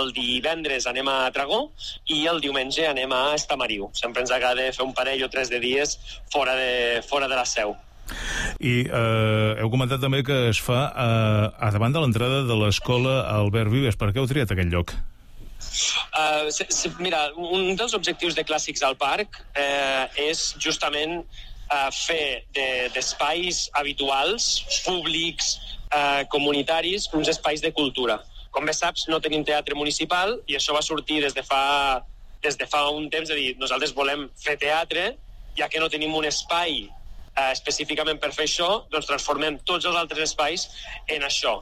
el divendres anem a Tragó i el diumenge anem a Estamariu. Sempre ens agrada fer un parell o 3 de dies fora de la seu. I heu comentat també que es fa a davant de l'entrada de l'escola Albert Vives. Per què heu triat aquell lloc? Mira, un dels objectius de Clàssics al Parc és justament fer d'espais habituals, públics, comunitaris, uns espais de cultura. Com bé saps, no tenim teatre municipal i això va sortir des de fa un temps, de dir, nosaltres volem fer teatre, ja que no tenim un espai específicament per fer això, doncs transformem tots els altres espais en això.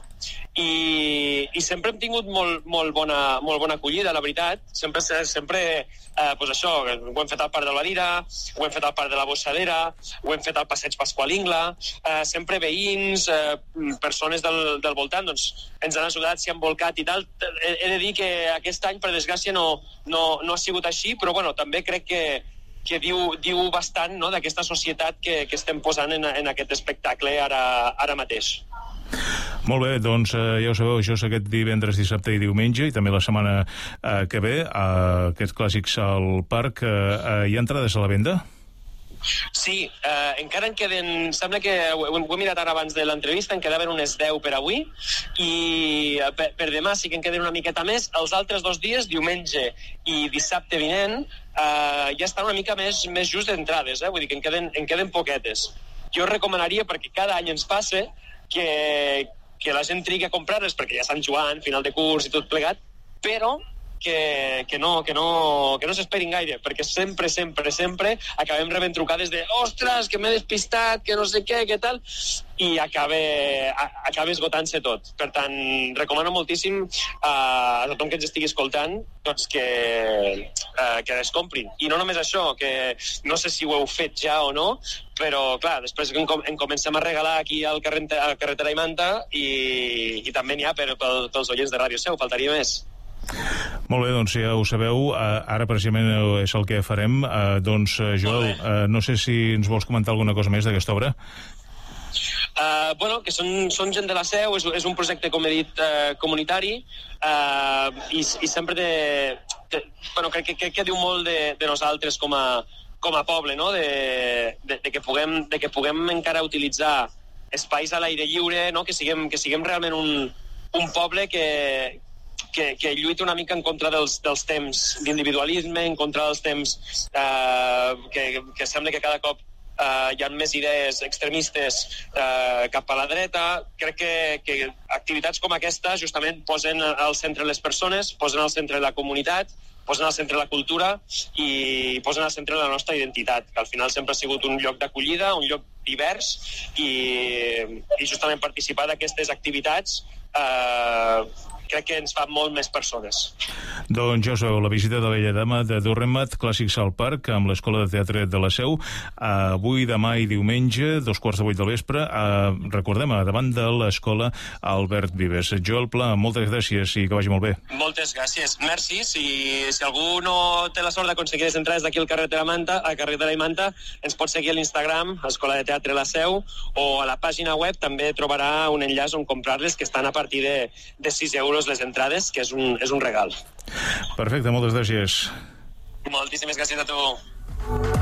I sempre hem tingut molt bona acollida, la veritat. Sempre doncs això, ho hem fet al Parc de la Lira, ho hem fet al Parc de la Bossadera, ho hem fet al Passeig Pasqual Ingla, sempre veïns, persones del voltant, doncs ens han ajudat, s'hi han volcat i tal. He de dir que aquest any, per desgràcia, no ha sigut així, però bueno, també crec que diu bastant, no?, d'aquesta societat que estem posant en aquest espectacle ara mateix. Molt bé, doncs ja ho sabeu, això és aquest divendres, dissabte i diumenge, i també la setmana que ve, aquests Clàssics al Parc. Hi ha entrades a la venda? Sí, encara en queden... Sembla que ho he mirat ara abans de l'entrevista, en quedaven unes 10 per avui, i per demà sí que en queden una miqueta més. Els altres 2 dies, diumenge i dissabte vinent, ja estan una mica més just d'entrades, vull dir que en queden poquetes. Jo recomanaria, perquè cada any ens passa, que la gent trigui a comprar-les, perquè ja Sant Joan, final de curs i tot plegat, però que no s'esperin gaire, perquè sempre acabem rebent trucades de ostres, que m'he despistat, que no sé què tal, i acaba esgotant-se tot. Per tant, recomano moltíssim a tothom que ens estigui escoltant doncs que es comprin. I no només això, que no sé si ho heu fet ja o no, però clar, després en comencem a regalar aquí al Carretera i Manta i també n'hi ha pels oients de Ràdio Seu, faltaria més. Molt bé, doncs ja ho sabeu, ara precisament és el que farem. Doncs Joel, no sé si ens vols comentar alguna cosa més d'aquesta obra. Bueno, que són gent de la Seu, és un projecte, com he dit, comunitari, i sempre crec que diu molt de nosaltres com a poble, no? De que puguem encara utilitzar espais a l'aire lliure, no? Que siguem realment un poble que lluita una mica en contra dels temps d'individualisme, en contra dels temps que sembla que cada cop hi ha més idees extremistes cap a la dreta. Crec que activitats com aquesta justament posen al centre les persones, posen al centre la comunitat, posen al centre la cultura i posen al centre la nostra identitat, que al final sempre ha sigut un lloc d'acollida, un lloc divers, i justament participar d'aquestes activitats crec que ens fa molt més persones. Doncs ja sabeu, la visita de Bella Dama de Dürrenmatt, Clàssics al Parc, amb l'Escola de Teatre de la Seu, avui, demà i diumenge, 2:15 del vespre, recordem, davant de l'Escola Albert Vives. Joel Pla, moltes gràcies i que vagi molt bé. Moltes gràcies. Merci. Si algú no té la sort d'aconseguir les entrades d'aquí al Carretera i Manta, ens pot seguir a l'Instagram, Escola de Teatre La Seu, o a la pàgina web també trobarà un enllaç on comprar-les, que estan a partir de 6 euros les entrades, que és un regal. Perfecte, moltes gràcies. Moltíssimes gràcies a tu.